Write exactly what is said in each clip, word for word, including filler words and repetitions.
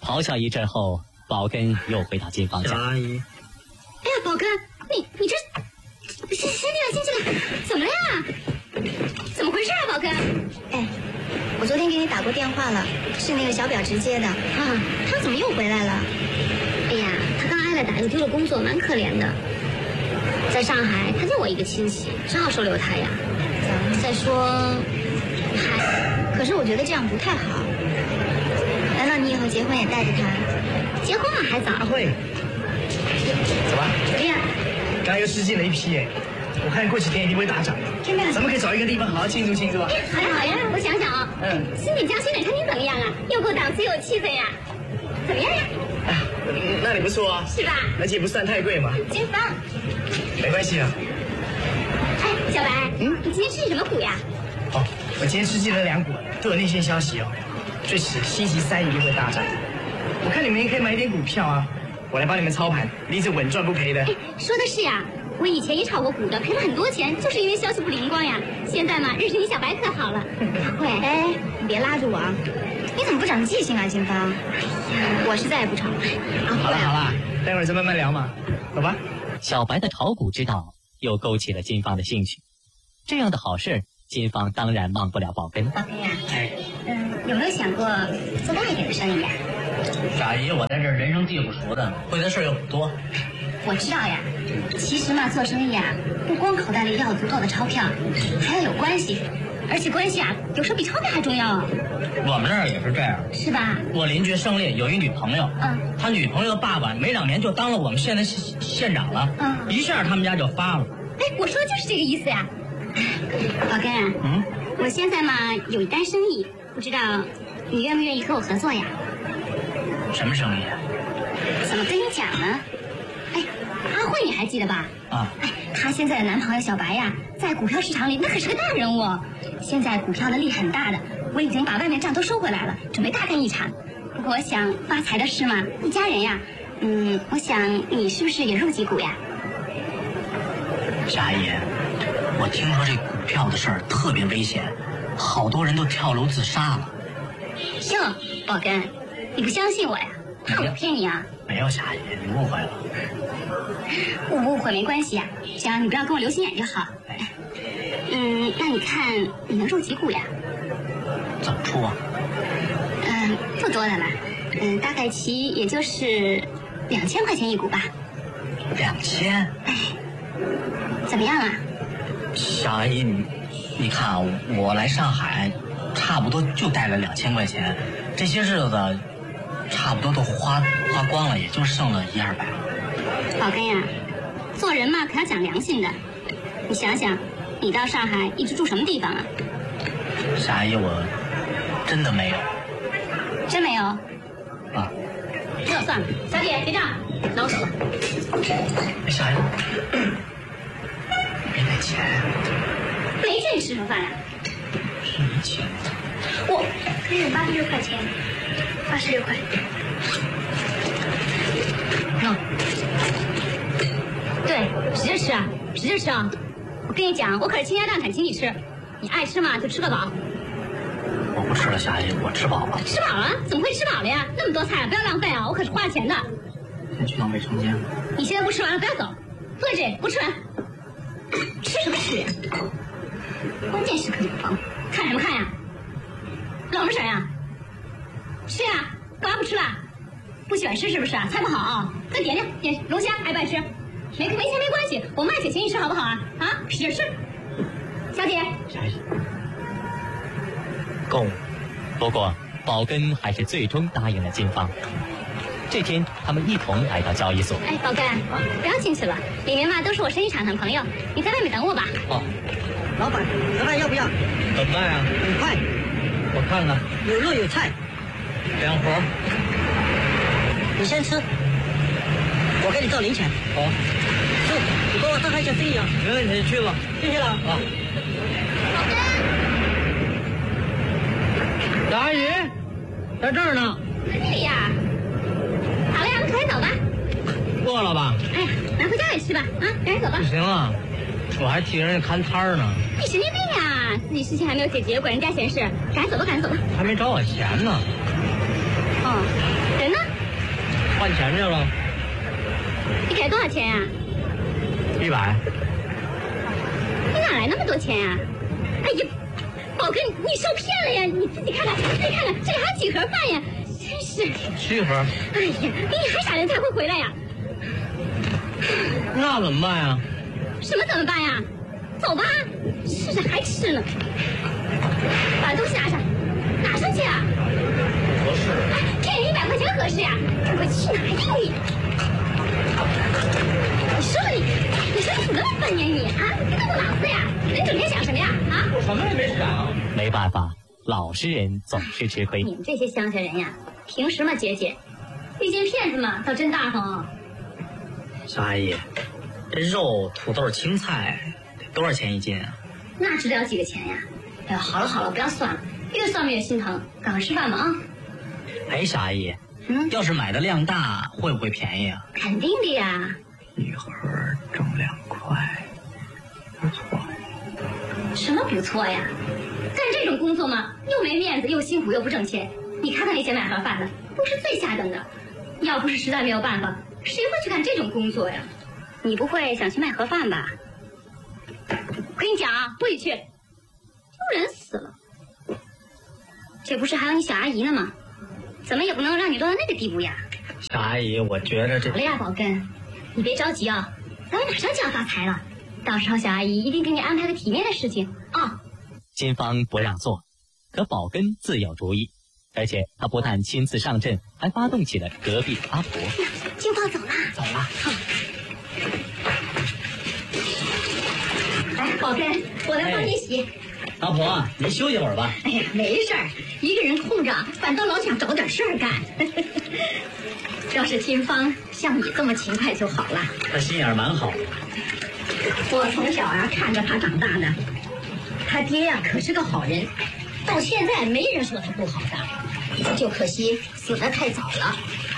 咆哮一阵后，宝根又回到金房家。 阿姨， 哎呀，宝根，你你这先先进来，先进来，怎么了呀？怎么回事啊，宝根？ 哎，我昨天给你打过电话了，是那个小表直接的。啊，他怎么又回来了？ 哎呀，他刚挨了打，又丢了工作，蛮可怜的。在上海，他就我一个亲戚，只好收留他呀。再说，还可是我觉得这样不太好。难道你以后结婚也带着他？ 结婚嘛还早。 阿慧，走吧。 怎么样？ 刚又失禁了一批哎，我看过几天一定会大涨的。 真的？ 咱们可以找一个地方好好庆祝庆祝啊。 好呀好呀，我想想啊，嗯，新锦江新美餐厅怎么样啊？又够档次又有气氛呀，怎么样呀？ 哎，那里不错啊， 是吧？ 而且不算太贵嘛。 金芳， 没关系啊。 哎，小白，嗯，你今天吃什么股呀？ 哦，我今天吃鸡了两股，都有内线消息哦，最迟星期三一定会大涨。我看你们也可以买一点股票啊，我来帮你们操盘，离着稳赚不赔的。 哎，说的是呀，我以前也炒过股的，赔了很多钱，就是因为消息不灵光呀。现在嘛，认识你小白可好了。阿慧， 哎，你别拉住我啊！你怎么不长记性啊，金芳？ 哎呀，我是再也不炒了。 好了好了，待会儿再慢慢聊嘛，走吧。 小白的炒股之道又勾起了金芳的兴趣，这样的好事，金芳当然忘不了宝根。 宝根呀， 哎， 嗯，有没有想过做大一点的生意呀？ 傻姨，我在这儿人生地不熟的，会的事儿又不多。 我知道呀，其实嘛，做生意啊，不光口袋里要有足够的钞票，还要有关系，而且关系啊，有时候比钞票还重要， 我们这儿也是这样， 是吧？ 我邻居胜利有一女朋友， 嗯， 他女朋友的爸爸没两年就当了我们县的县县长了， 嗯， 一下他们家就发了。 哎，我说的就是这个意思呀。宝根啊， 嗯， 我现在嘛有一单生意，不知道你愿不愿意和我合作呀？ 什么生意？ 怎么跟你讲呢？哎，阿慧你还记得吧？ 啊， 哎，她现在的男朋友小白呀，在股票市场里那可是个大人物，现在股票的利很大的，我已经把外面账都收回来了，准备大干一场。不过我想发财的事嘛，一家人呀，嗯，我想你是不是也入几股呀？ 傻姨，我听说这股票的事儿特别危险，好多人都跳楼自杀了。 哟，宝根，你不相信我呀？怕我骗你啊？ 没有，傻姨，你误会了。 误不误会没关系呀，只要你不要跟我留心眼就好。嗯，那你看你能入几股呀？ 怎么出啊？ 嗯，不多的了，嗯，大概其也就是两千块钱一股吧。 两千？ 哎，怎么样啊？ 小阿姨，你你看啊，我来上海，差不多就带了两千块钱，这些日子差不多都花花光了，也就剩了一二百了。 宝根呀，做人嘛可要讲良心的。你想想，你到上海一直住什么地方啊？ 小阿姨，我真的没有。 真没有？ 啊。 那算了，小姐结账，那我走了。 哎，小阿姨，没带钱。 没这吃什么饭呀？ 是你请的。 我可以有八十六块钱，八十六块。 那， 对，使劲吃啊，使劲吃啊！我跟你讲，我可是倾家荡产请你吃，你爱吃嘛就吃个饱。 我不吃了，小阿姨，我吃饱了。 吃饱了？怎么会吃饱了呀？那么多菜，不要浪费啊！我可是花钱的。 先去趟卫生间。 你现在不吃完了，不要走，坐在这里不吃完。吃什么吃呀？关键时刻就不放，看什么看呀？冷么神呀？吃呀！干嘛不吃了？不喜欢吃是不是啊？菜不好啊，再点点点龙虾，爱不爱吃？没没钱没关系，我卖给请你吃好不好啊？啊，使劲吃。小姐， 小阿姨， 够了。不过宝根还是最终答应了金芳。这天，他们一同来到交易所。 哎，宝根，不要进去了，里面嘛都是我生意场上朋友，你在外面等我吧。 哦， 老板，盒饭要不要？ 怎么办啊？ 五块， 我看看， 有肉有菜， 两盒。 你先吃，我给你照零钱。 好， 是，你帮我安排一下生意啊。 没问题，去吧。 谢谢了。 啊。小阿姨，在这儿呢。 在这里呀。好了呀，那赶紧走吧。 饿了吧？ 哎呀，拿回家里吃吧。啊，赶紧走吧。 不行啊，我还替人家看摊儿呢。 你神经病呀！自己事情还没有解决，管人家闲事。赶紧走吧，赶紧走吧。 还没找我钱呢。 哦， 哦，人呢？ 换钱去了。 你给多少钱呀？ 一百。 你哪来那么多钱呀？哎呀，宝哥，你受骗了呀！你自己看看，自己看看，这里还有几盒饭呀！真是。 七盒。 哎呀，你还啥人才会回来呀？ 那怎么办呀？ 什么怎么办呀？走吧，吃着还吃呢。把东西拿上，拿上去啊！ 合适。 哎，骗人一百块钱合适呀？我去哪呀你？你说你，你说你怎么那么笨呀你啊？你这么脑子呀？你整天想什么呀？啊？ 我什么也没想。 没办法，老实人总是吃亏。 你们这些乡下人呀，凭什么节俭？遇见骗子嘛，倒真大方。 小阿姨，这肉、土豆、青菜得多少钱一斤啊？ 那值得要几个钱呀？哎呦，好了好了，不要算了，越算越心疼。赶快吃饭吧啊！ 哎，小阿姨， 嗯， 要是买的量大，会不会便宜啊？ 肯定的呀。 一盒挣两块，不错。 什么不错呀？干这种工作嘛，又没面子，又辛苦，又不挣钱。你看看那些买盒饭的，都是最下等的。要不是实在没有办法，谁会去干这种工作呀？你不会想去卖盒饭吧？我跟你讲啊，不许去，丢人死了。这不是还有你小阿姨呢吗？怎么也不能让你落到那个地步呀。 小阿姨，我觉着这好了呀，宝根，你别着急啊，咱们马上就要发财了，到时候小阿姨一定给你安排个体面的事情啊。哦， 金芳不让座，可宝根自有主意，而且他不但亲自上阵，还发动起了隔壁阿婆。 金芳走了， 走了。 好，来，宝根，我来帮你洗。 阿婆，您休息会儿吧。 哎呀，没事儿，一个人空着，反倒老想找点事儿干。要是金芳像你这么勤快就好了。 他心眼蛮好的。 我从小啊看着他长大的，他爹呀、啊、可是个好人，到现在没人说他不好的，就可惜死得太早了。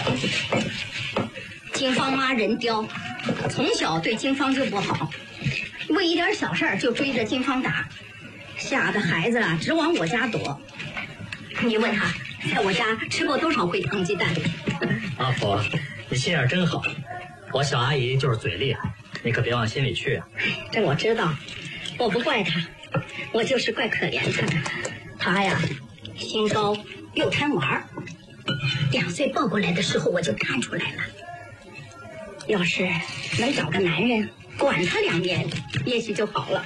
金芳妈人刁，从小对金芳就不好，为一点小事儿就追着金芳打，吓得孩子啊直往我家躲。你问他在我家吃过多少回糖鸡蛋？ 阿婆，你心眼真好。我小阿姨就是嘴厉害，你可别往心里去啊。 这我知道，我不怪他，我就是怪可怜他的。他呀，心高又贪玩，两岁抱过来的时候我就看出来了。要是能找个男人管他两年，也许就好了。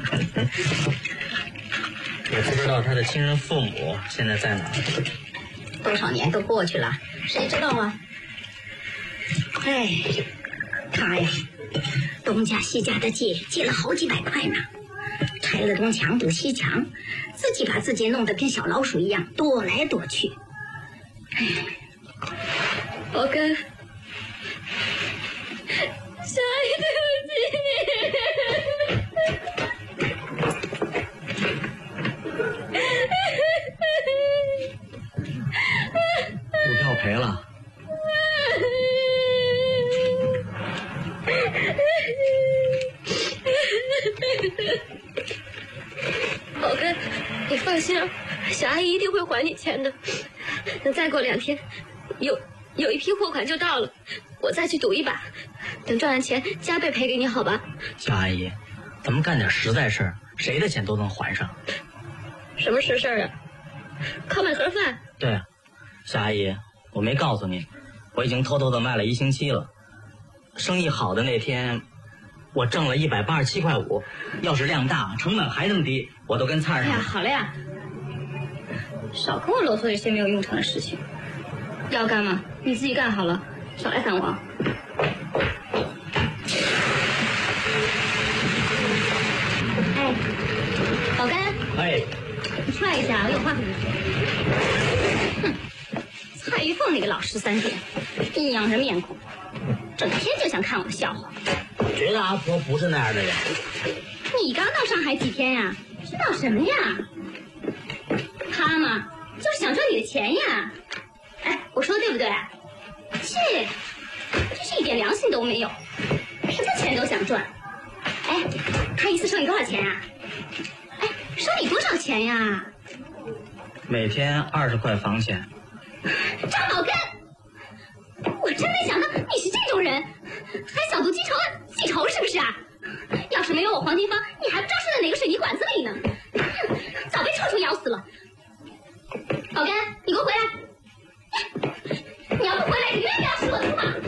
也不知道他的亲人父母现在在哪儿。 多少年都过去了，谁知道啊？哎，他呀，东家西家的借，借了好几百块呢，拆了东墙补西墙，自己把自己弄得跟小老鼠一样躲来躲去。哎，我跟小阿姨对不起你。 股票赔了。 宝根，你放心啊，小阿姨一定会还你钱的。等再过两天，有有一批货款就到了，我再去赌一把，等赚了钱加倍赔给你，好吧？ 小阿姨，咱们干点实在事儿，谁的钱都能还上。 什么实事儿啊？靠卖盒饭？ 对啊，小阿姨，我没告诉你，我已经偷偷的卖了一星期了。生意好的那天，我挣了一百八十七块五。要是量大，成本还那么低，我都跟菜上。 哎呀，好了呀，少跟我啰嗦这些没有用成的事情。要干嘛你自己干好了，少来烦我。哎，宝根， 哎， 你出来一下，我有话跟你说。哼，蔡玉凤那个老十三点，阴阳人面孔，整天就想看我的笑话。 我觉得阿婆不是那样的人。 你刚到上海几天呀？知道什么呀？他嘛，就是想赚你的钱呀。哎，我说的对不对？这，这是一点良心都没有，什么钱都想赚。哎，他一次收你多少钱呀？哎，收你多少钱呀？ 每天二十块房钱。 张宝根，我真没想到你是这种人，还小肚鸡肠啊，记仇是不是啊？要是没有我黄金芳，你还不知道睡在哪个水泥管子里呢，早被臭虫咬死了。宝根，你给我回来！你要不回来，你永远不要吃我的话。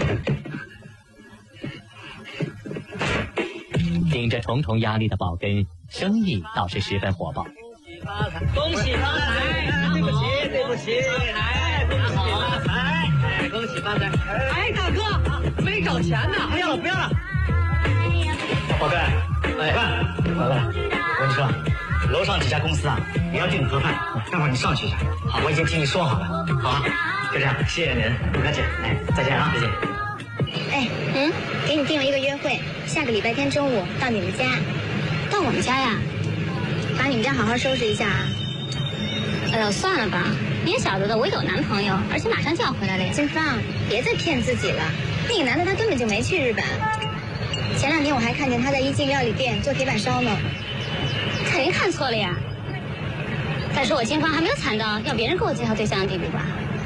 顶着重重压力的宝根，生意倒是十分火爆。 恭喜发财！对不起，对不起，哎，恭喜发财！哎，恭喜发财！哎，大哥，没找钱呢，不要了，不要了。 宝根，哎，宝根，我跟你说，楼上几家公司啊也要对你盒饭，待会儿你上去一下。好，我已经听你说好了，好吧？就这样，谢谢您，不客气。哎，再见啊，再见。 哎，嗯，给你定了一个约会，下个礼拜天中午到你们家。 到我们家呀？ 把你们家好好收拾一下啊！ 哎呦，算了吧，你也晓得的，我有男朋友，而且马上就要回来了呀。 金芳，别再骗自己了，那个男的他根本就没去日本。前两天我还看见他在一进料理店做铁板烧呢。 肯定看错了呀。再说我金芳还没有惨到要别人给我介绍对象的地步吧？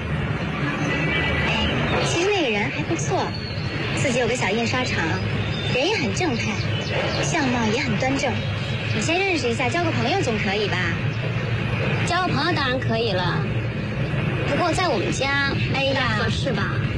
哎，其实那个人还不错，自己有个小印刷厂，人也很正派，相貌也很端正。你先认识一下，交个朋友总可以吧？ 交个朋友当然可以了，不过在我们家，哎呀，合适吧？